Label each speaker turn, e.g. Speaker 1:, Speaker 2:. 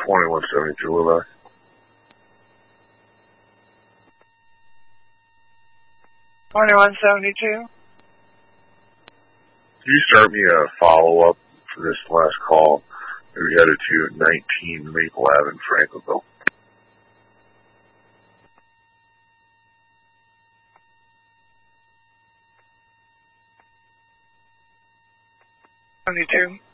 Speaker 1: 2172 Willow.
Speaker 2: $21.72.
Speaker 1: Can you start me a follow-up for this last call? We headed to 19 Maple Ave in Franklinville.
Speaker 2: $22.